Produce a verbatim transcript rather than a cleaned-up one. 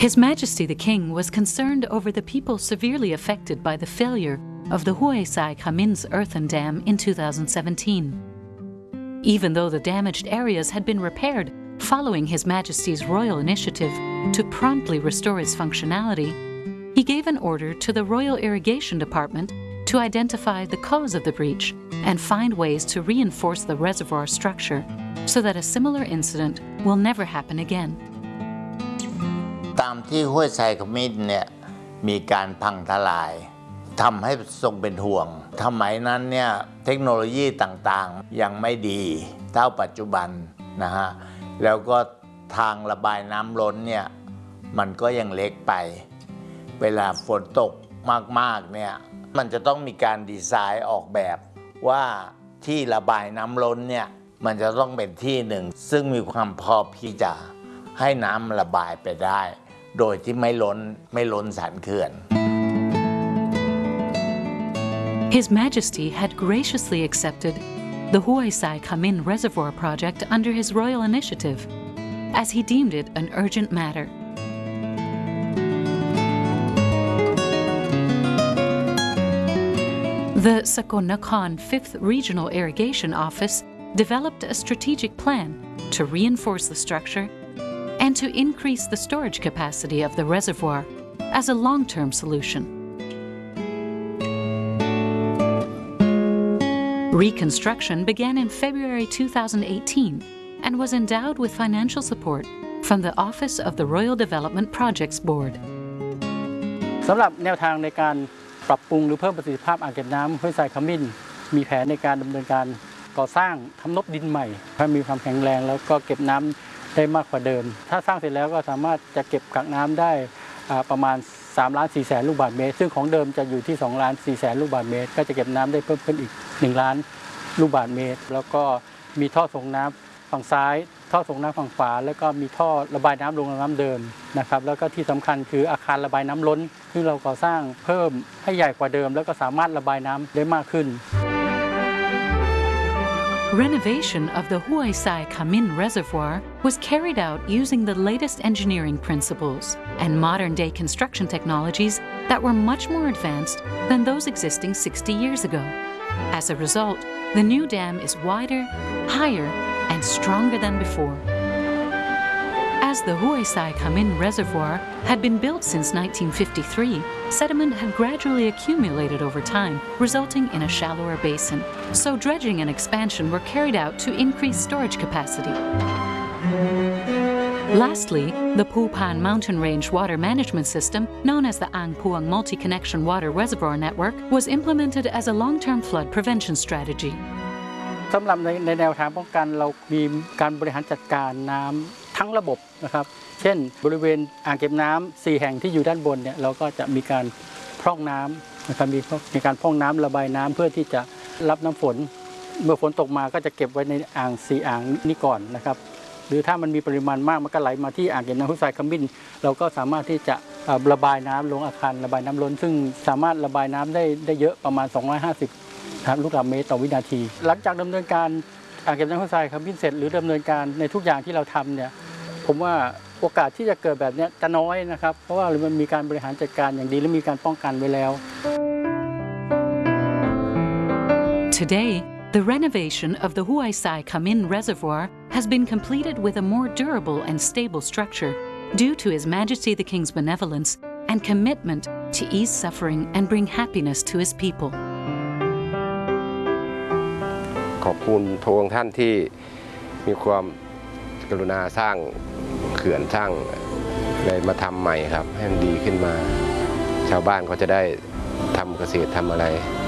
His Majesty the King was concerned over the people severely affected by the failure of the Huay Sai Khamin's earthen dam in two thousand seventeen. Even though the damaged areas had been repaired following His Majesty's royal initiative to promptly restore its functionality, he gave an order to the Royal Irrigation Department to identify the cause of the breach and find ways to reinforce the reservoir structure so that a similar incident will never happen again. ตามที่ห้วยไซขมิ้นเนี่ยมีการพังทลายทำให้ทรงเป็นห่วงสมัยนั้นเนี่ยเทคโนโลยีต่างๆยังไม่ดีเท่าปัจจุบันนะฮะแล้วก็ทางระบายน้ำล้นเนี่ยมันก็ยังเล็กไปเวลาฝนตกมากๆเนี่ยมันจะต้องมีการดีไซน์ออกแบบว่าที่ระบายน้ำล้นเนี่ยมันจะต้องเป็นที่หนึ่งซึ่งมีความพอที่จะให้น้ำระบายไปได้โดยที่ไม่ล้นไม่ล้นสันเขื่อน His Majesty had graciously accepted the Huay Sai Khamin Reservoir project under his royal initiative, as he deemed it an urgent matter. The Sakon Nakhon fifth Regional Irrigation Office developed a strategic plan to reinforce the structure and to increase the storage capacity of the reservoir as a long-term solution. Reconstruction began in February two thousand eighteen and was endowed with financial support from the Office of the Royal Development Projects Board. สำหรับแนวทางในการปรับปรุงหรือเพิ่มประสิทธิภาพอ่างเก็บน้ำห้วยไซขมิ้นมีแผนในการดำเนินการก่อสร้างทำนบดินใหม่ให้มีความแข็งแรงแล้วก็เก็บน้ำได้มากกว่าเดิมถ้าสร้างเสร็จแล้วก็สามารถจะเก็บกักน้ำได้ประมาณสามล้านสี่แสนลูกบาศก์เมตรซึ่งของเดิมจะอยู่ที่สองล้านสี่แสนลูกบาศก์เมตรก็จะเก็บน้ำได้เพิ่มขึ้นอีกหนึ่งล้านลูกบาศก์เมตรแล้วก็มีท่อส่งน้ำฝั่งซ้ายท่อส่งน้ำฝั่งขวาแล้วก็มีท่อระบายน้ำลงน้ำเดิมนะครับแล้วก็ที่สำคัญคืออาคารระบายน้ำล้นที่เราก่อสร้างเพิ่มให้ใหญ่กว่าเดิมแล้วก็สามารถระบายน้ำได้มากขึ้น Renovation of the Huay Sai Khamin Reservoir was carried out using the latest engineering principles and modern-day construction technologies that were much more advanced than those existing sixty years ago. As a result, the new dam is wider, higher, and stronger than before. As the Huay Sai Khamin Reservoir had been built since nineteen fifty-three, sediment had gradually accumulated over time, resulting in a shallower basin. So dredging and expansion were carried out to increase storage capacity. Lastly, the Phu Phan Mountain Range Water Management System, known as the Ang Puang Multi-Connection Water Reservoir Network, was implemented as a long-term flood prevention strategy. สำหรับในในแนวทางป้องกันเรามีการบริหารจัดการน้ำทั้งระบบนะครับเช่นบริเวณอ่างเก็บน้ำสี่แห่งที่อยู่ด้านบนเนี่ยเราก็จะมีการพร่องน้ำนะครับมีมีการพร่องน้ำระบายน้ำเพื่อที่จะรับน้ำฝนเมื่อฝนตกมาก็จะเก็บไว้ในอ่างสี่อ่างนี้ก่อนนะครับหรือถ้ามันมีปริมาณมากมันก็ไหลมาที่อ่างเก็บน้ำห้วยไซขมิ้นเราก็สามารถที่จะระบายน้ำลงอาคารระบายน้ำล้นซึ่งสามารถระบายน้ำได้ได้เยอะประมาณสองร้อยห้าสิบลูกบาศก์เมตรต่อวินาทีหลังจากดำเนินการอ่างเก็บน้ำห้วยไซขมิ้นเสร็จหรือดำเนินการในทุกอย่างที่เราทำเนี่ยผมว่าโอกาสที่จะเกิดแบบนี้จะน้อยนะครับเพราะว่ามันมีการบริหารจัดการอย่างดีและมีการป้องกันไว้แล้ว Today, the renovation of the Huay Sai Khamin Reservoir has been completed with a more durable and stable structure due to His Majesty the King's benevolence and commitment to ease suffering and bring happiness to his people. ขอบคุณทุกท่านที่มีความกรุณาสร้างเขื่อนสร้างอะไรมาทำใหม่ครับให้มันดีขึ้นมาชาวบ้านเขาจะได้ทำเกษตรทำอะไร